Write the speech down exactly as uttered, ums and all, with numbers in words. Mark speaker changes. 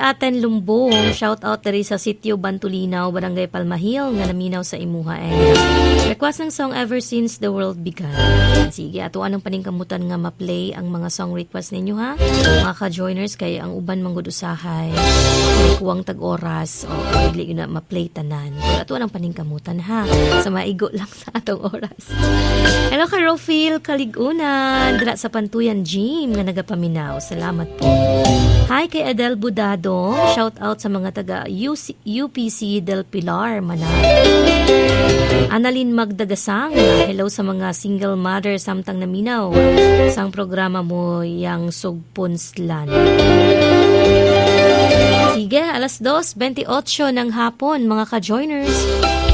Speaker 1: aten lumbong, shout out diri sa sitio Bantulinaw, Barangay Palmahil, nga naminaw sa imuha. And request ng song Ever Since the World Began. Sige, ato anong paningkamutan nga ma-play ang mga song request ninyo ha? Mga ka-joiners, kay ang uban manggod usahay, kuwang tag-oras, o pwede yun na ma-play tanan. Pero ato anong paningkamutan ha? Sa maigo lang sa atong oras. Hello ka Rofil Kaligunan, dira sa Pantuyan Gym nga nagapaminaw. Salamat po. Hi kay Adel Budado, shout out sa mga taga U P C Del Pilar, Manal. Annalyn Magdagasang, hello sa mga single mother samtang naminaw. Sang programa mo yang Sugpunslan. Sige, alas dos twenty-eight ng hapon mga ka-joiners.